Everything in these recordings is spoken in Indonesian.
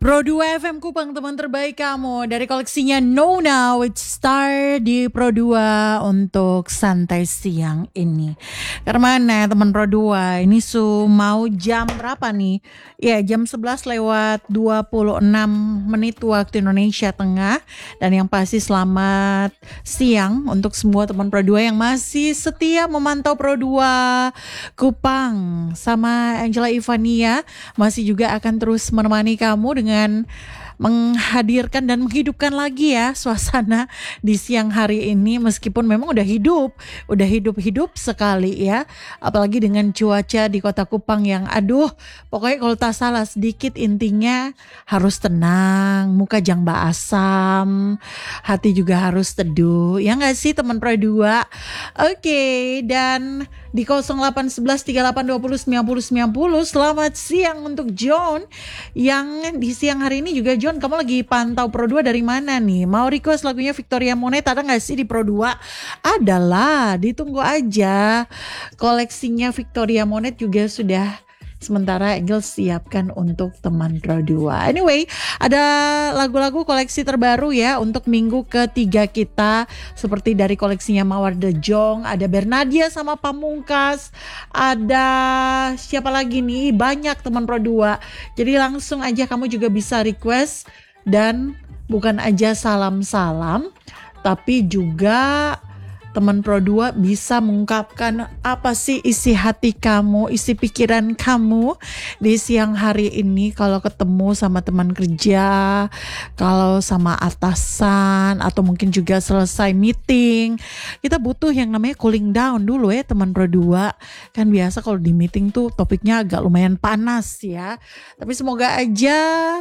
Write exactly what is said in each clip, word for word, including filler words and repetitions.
Pro dua F M Kupang, teman terbaik kamu dari koleksinya Nona with Star di Pro dua untuk santai siang ini. Karena teman Pro dua ini su mau jam berapa nih? Ya jam sebelas lewat dua puluh enam menit waktu Indonesia Tengah. Dan yang pasti selamat siang untuk semua teman Pro dua yang masih setia memantau Pro dua Kupang. Sama Angela Ivania masih juga akan terus menemani kamu dengan dengan menghadirkan dan menghidupkan lagi ya suasana di siang hari ini, meskipun memang udah hidup, udah hidup-hidup sekali ya, apalagi dengan cuaca di Kota Kupang yang aduh, pokoknya kalau tak salah sedikit intinya harus tenang, muka jang asam, hati juga harus teduh, ya nggak sih teman Pro dua? Oke, dan di nol delapan satu satu tiga delapan dua nol sembilan nol sembilan nol selamat siang untuk John yang di siang hari ini juga. John, kamu lagi pantau Pro dua dari mana nih? Mau request lagunya Victoria Monet ada gak sih di Pro dua? Adalah, ditunggu aja. Koleksinya Victoria Monet juga sudah sementara Angel siapkan untuk teman Pro dua. Anyway, ada lagu-lagu koleksi terbaru ya untuk minggu ketiga kita, seperti dari koleksinya Mawar De Jong, ada Bernadia sama Pamungkas, ada siapa lagi nih? Banyak teman Pro dua. Jadi langsung aja kamu juga bisa request, dan bukan aja salam-salam, tapi juga teman Pro dua bisa mengungkapkan apa sih isi hati kamu, isi pikiran kamu di siang hari ini kalau ketemu sama teman kerja, kalau sama atasan, atau mungkin juga selesai meeting. Kita butuh yang namanya cooling down dulu ya teman Pro dua. Kan biasa kalau di meeting tuh topiknya agak lumayan panas ya. Tapi semoga aja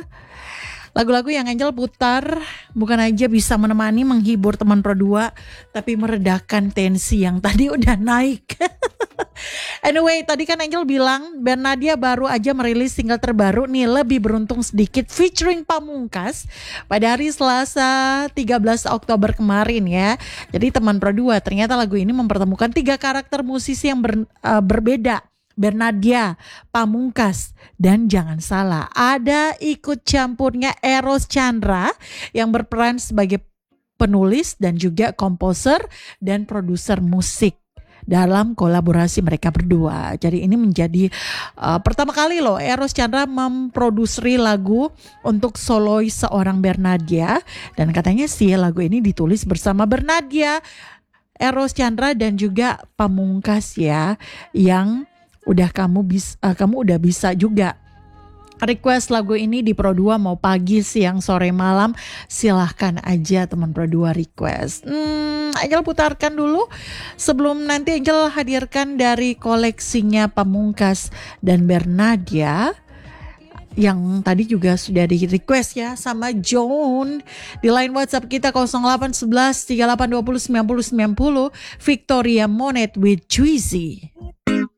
lagu-lagu yang Angel putar bukan aja bisa menemani menghibur teman Pro dua, tapi meredakan tensi yang tadi udah naik. Anyway, tadi kan Angel bilang Bernadia baru aja merilis single terbaru nih, Lebih Beruntung Sedikit featuring Pamungkas pada hari Selasa tiga belas Oktober kemarin ya. Jadi teman Pro dua, ternyata lagu ini mempertemukan tiga karakter musisi yang ber, uh, berbeda. Bernadia, Pamungkas, dan jangan salah ada ikut campurnya Eros Chandra yang berperan sebagai penulis dan juga komposer dan produser musik dalam kolaborasi mereka berdua. Jadi ini menjadi uh, pertama kali loh Eros Chandra memproduksi lagu untuk solois seorang Bernadia, dan katanya sih lagu ini ditulis bersama Bernadia, Eros Chandra, dan juga Pamungkas ya, yang udah kamu bisa uh, kamu udah bisa juga request lagu ini di Pro dua, mau pagi, siang, sore, malam, silahkan aja teman Pro dua request. Hmm, Angel putarkan dulu sebelum nanti Angel hadirkan dari koleksinya Pamungkas dan Bernadia yang tadi juga sudah di request ya sama John di line WhatsApp kita nol delapan satu satu tiga delapan dua nol sembilan nol sembilan nol, Victoria Monet with Juicy.